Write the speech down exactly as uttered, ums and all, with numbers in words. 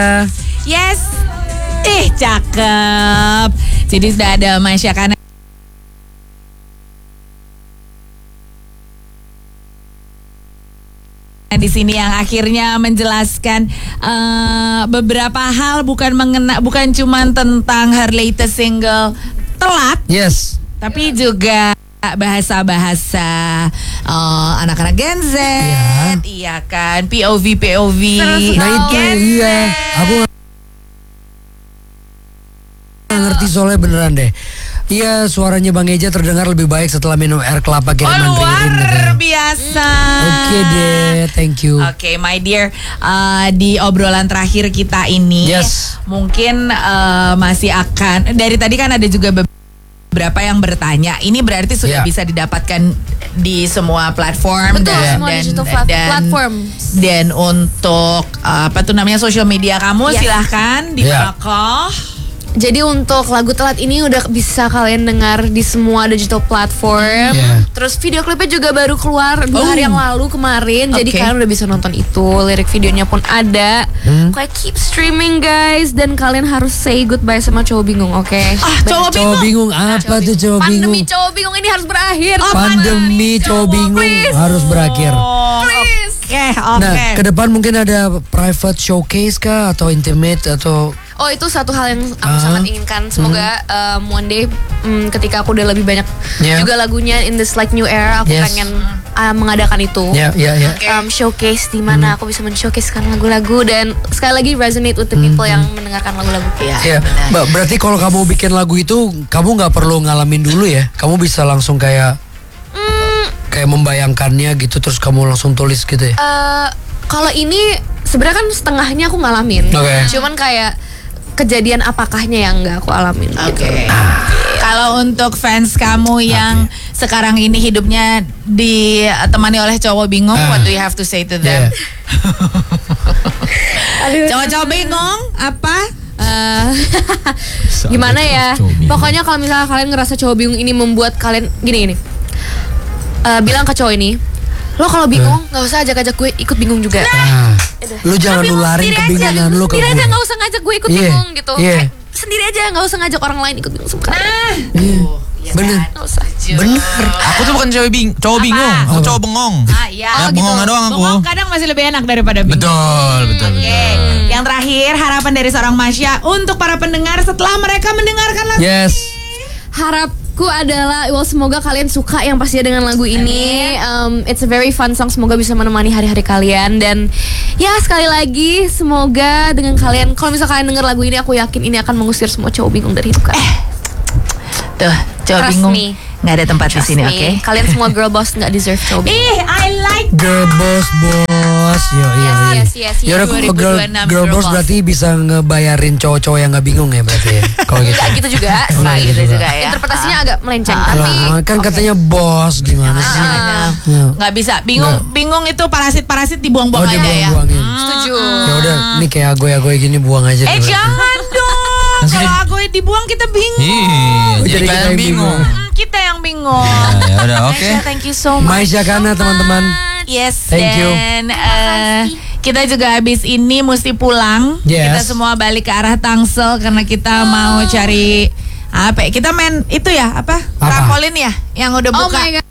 Yes. Ih, cakep. Jadi sudah ada Masya Kana di sini yang akhirnya menjelaskan uh, beberapa hal, bukan mengena, bukan cuma tentang her latest single Telat. Yes. Tapi juga bahasa-bahasa uh, anak-anak Gen Z, ya. Iya kan, P O V P O V. Nah itu iya, aku nggak ngerti soalnya beneran deh. Iya, suaranya Bang Eja terdengar lebih baik setelah minum air kelapa kiriman oh, Ririn. Luar biasa. Oke okay deh, thank you. Oke, okay, my dear, uh, di obrolan terakhir kita ini, yes. mungkin uh, masih akan dari tadi kan ada juga beberapa yang bertanya. Ini berarti sudah yeah. bisa didapatkan di semua platform. Betul, dan, semua dan, digital dan, platform. Dan untuk uh, apa tuh namanya sosial media kamu, yes. silahkan di yeah. Makoh. Jadi untuk lagu Telat ini udah bisa kalian dengar di semua digital platform. Yeah. Terus video klipnya juga baru keluar dua oh. hari yang lalu kemarin. Jadi okay. kalian udah bisa nonton itu. Lirik videonya pun ada. Hmm. Kayak keep streaming guys. Dan kalian harus say goodbye sama cowok bingung, oke? Okay? Ah, cowok bingung. Cowok bingung apa cowok tuh cowok bingung? Pandemi cowok bingung ini harus berakhir. Oh, pandemi cowok bingung please. harus berakhir. Please. Oke, okay, oke. Okay. Nah, ke depan mungkin ada private showcase kah atau intimate atau Oh itu satu hal yang aku uh, sangat inginkan. Semoga um, one day um, ketika aku udah lebih banyak yeah. juga lagunya in this like new era, aku yes. pengen uh, mengadakan itu. yeah, yeah, yeah. Okay. Um, showcase di mana hmm. aku bisa men-showcasekan lagu-lagu dan sekali lagi resonate with the people hmm. yang mendengarkan lagu-lagu. Iya. Yeah. Yeah. Berarti kalau kamu bikin lagu itu, kamu nggak perlu ngalamin dulu ya? Kamu bisa langsung kayak hmm. kayak membayangkannya gitu, terus kamu langsung tulis gitu ya? Uh, kalau ini sebenarnya kan setengahnya aku ngalamin. Okay. Cuman kayak kejadian apakahnya yang nggak aku alamin. Oke. Okay. Okay. Ah. Kalau untuk fans kamu yang okay. sekarang ini hidupnya ditemani oleh cowok bingung, uh. what do you have to say to them? Yeah. Cowok-cowok bingung apa? Uh, gimana ya? Pokoknya kalau misalnya kalian ngerasa cowok bingung ini membuat kalian gini-gini, uh, bilang ke cowok ini, lo kalau bingung nggak usah ajak-ajak gue ikut bingung juga. Nah, lu jangan nularin kebingungan lu ke gue. Sendiri aja nggak usah ngajak gue ikut yeah. bingung gitu. Yeah. Kayak, sendiri aja nggak usah ngajak orang lain ikut bingung sama kalian. Nah, yeah. ya bener. Nggak usah. Bener. Aku tuh bukan cowok bing, cowok Apa? bingung, aku cowok bengong. Ah, iya. Ya, Oh, bengongan doang aku. Bengong kadang masih lebih enak daripada bingung. Betul, betul, Oke. betul. Yang terakhir, harapan dari seorang Masya untuk para pendengar setelah mereka mendengarkan lagu Yes. Harapku adalah, well, semoga kalian suka yang pastinya dengan lagu ini. Um, it's a very fun song, semoga bisa menemani hari-hari kalian. Dan ya sekali lagi, semoga dengan kalian, kalau misal kalian denger lagu ini, aku yakin ini akan mengusir semua cowok bingung dari hidup kalian. Eh, tuh, cowok Trust bingung me. nggak ada tempat di sini, oke? Okay? Kalian semua girl boss nggak deserve cowok bingung. Ih, I like Girl boss boss. Yo, iya, iya. Yes, yes, yes, yes. Yaudah, kalau girl, girl boss berarti bisa ngebayarin cowok-cowok yang nggak bingung ya berarti ya. Kalau gitu. Nggak gitu juga. Nggak gitu juga ya. Interpretasinya agak melenceng, Ah, tapi Lah, kan katanya bos gimana sih? Ah, Ya. nggak bisa, bingung, Nggak. bingung itu parasit-parasit dibuang-buang Oh, aja ya. dibuang-buangin. setuju. Ya udah, ini kayak agoy-agoy gini buang aja. Eh dulu. jangan dong, kalau aku dibuang kita bingung. Iya, Oh, jadi jadi kita kalian yang bingung. Hmm, kita yang bingung. Ya, ya udah, oke. Masya, thank you so much. Masya Kana teman-teman. Yes, Thank you. dan uh, kita juga habis ini mesti pulang. Yes. Kita semua balik ke arah Tangsel karena kita mau cari apa? ya? Kita main itu ya apa? Apa? Trampolin ya, yang udah Oh buka. my God.